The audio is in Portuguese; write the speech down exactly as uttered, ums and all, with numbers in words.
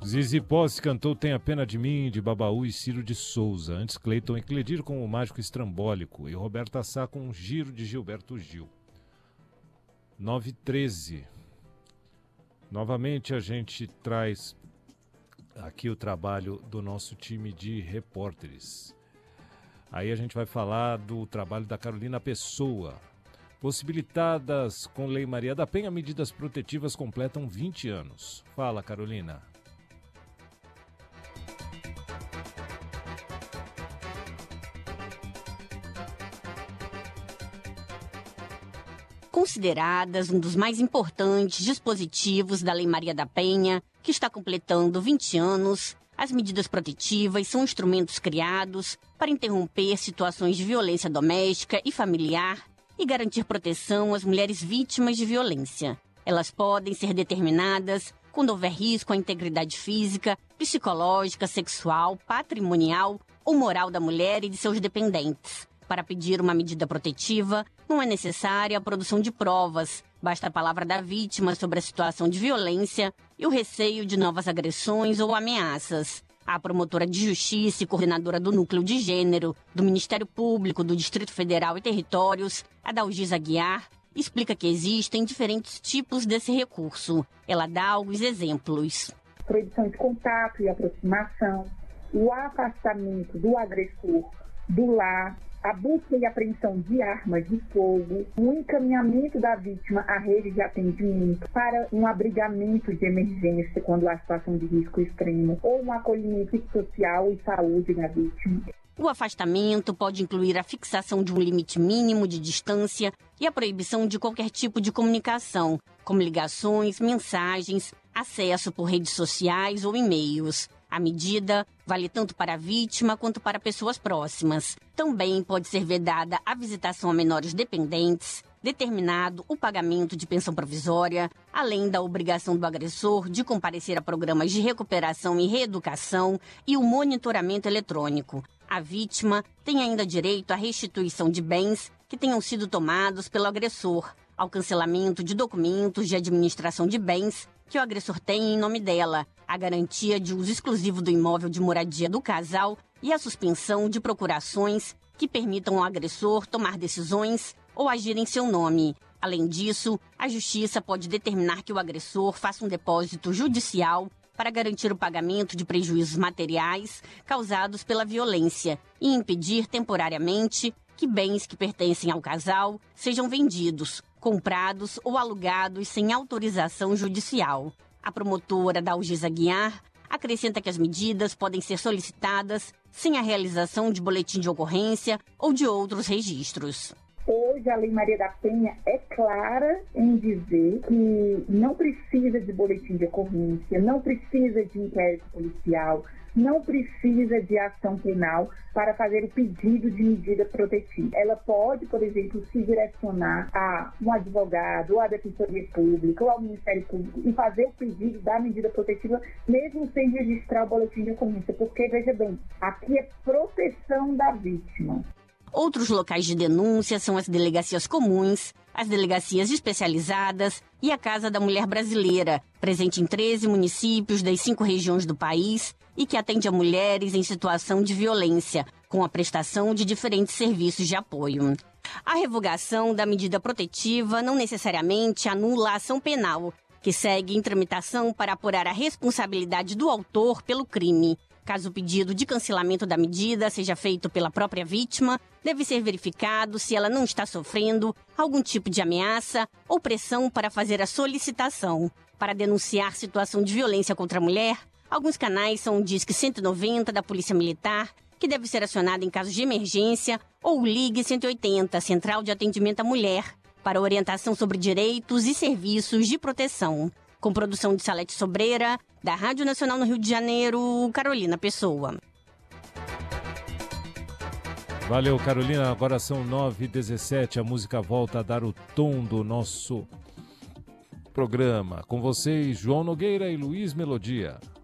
Zizi Posse cantou Tenha Pena de Mim, de Babaú e Ciro de Souza. Antes, Cleiton e Cledir com O Mágico Estrambólico. E Roberta Sá com um Giro de Gilberto Gil. nove e treze. Novamente a gente traz aqui o trabalho do nosso time de repórteres. Aí a gente vai falar do trabalho da Carolina Pessoa. Possibilitadas com Lei Maria da Penha, medidas protetivas completam vinte anos. Fala, Carolina. Consideradas um dos mais importantes dispositivos da Lei Maria da Penha, que está completando vinte anos, as medidas protetivas são instrumentos criados para interromper situações de violência doméstica e familiar e garantir proteção às mulheres vítimas de violência. Elas podem ser determinadas quando houver risco à integridade física, psicológica, sexual, patrimonial ou moral da mulher e de seus dependentes. Para pedir uma medida protetiva, não é necessária a produção de provas. Basta a palavra da vítima sobre a situação de violência e o receio de novas agressões ou ameaças. A promotora de justiça e coordenadora do Núcleo de Gênero do Ministério Público do Distrito Federal e Territórios, Adalgisa Aguiar, explica que existem diferentes tipos desse recurso. Ela dá alguns exemplos. Proibição de contato e aproximação, o afastamento do agressor do lar, a busca e apreensão de armas de fogo, o encaminhamento da vítima à rede de atendimento para um abrigamento de emergência quando há situação de risco extremo ou um acolhimento social e saúde da vítima. O afastamento pode incluir a fixação de um limite mínimo de distância e a proibição de qualquer tipo de comunicação, como ligações, mensagens, acesso por redes sociais ou e-mails. A medida vale tanto para a vítima quanto para pessoas próximas. Também pode ser vedada a visitação a menores dependentes, determinado o pagamento de pensão provisória, além da obrigação do agressor de comparecer a programas de recuperação e reeducação e o monitoramento eletrônico. A vítima tem ainda direito à restituição de bens que tenham sido tomados pelo agressor, ao cancelamento de documentos de administração de bens que o agressor tem em nome dela, a garantia de uso exclusivo do imóvel de moradia do casal e a suspensão de procurações que permitam ao agressor tomar decisões ou agir em seu nome. Além disso, a Justiça pode determinar que o agressor faça um depósito judicial para garantir o pagamento de prejuízos materiais causados pela violência e impedir temporariamente que bens que pertencem ao casal sejam vendidos, comprados ou alugados sem autorização judicial. A promotora Adalgisa Aguiar acrescenta que as medidas podem ser solicitadas sem a realização de boletim de ocorrência ou de outros registros. Hoje a Lei Maria da Penha é clara em dizer que não precisa de boletim de ocorrência, não precisa de inquérito policial, não precisa de ação penal para fazer o pedido de medida protetiva. Ela pode, por exemplo, se direcionar a um advogado, ou à Defensoria Pública, ou ao Ministério Público e fazer o pedido da medida protetiva, mesmo sem registrar o boletim de ocorrência, porque, veja bem, aqui é proteção da vítima. Outros locais de denúncia são as delegacias comuns, as delegacias especializadas e a Casa da Mulher Brasileira, presente em treze municípios das cinco regiões do país e que atende a mulheres em situação de violência, com a prestação de diferentes serviços de apoio. A revogação da medida protetiva não necessariamente anula a ação penal, que segue em tramitação para apurar a responsabilidade do autor pelo crime. Caso o pedido de cancelamento da medida seja feito pela própria vítima, deve ser verificado se ela não está sofrendo algum tipo de ameaça ou pressão para fazer a solicitação. Para denunciar situação de violência contra a mulher, alguns canais são o Disque cento e noventa da Polícia Militar, que deve ser acionado em casos de emergência, ou o Ligue cento e oitenta, Central de Atendimento à Mulher, para orientação sobre direitos e serviços de proteção. Com produção de Salete Sobreira, da Rádio Nacional no Rio de Janeiro, Carolina Pessoa. Valeu, Carolina. Agora são nove e dezessete. A música volta a dar o tom do nosso programa. Com vocês, João Nogueira e Luiz Melodia.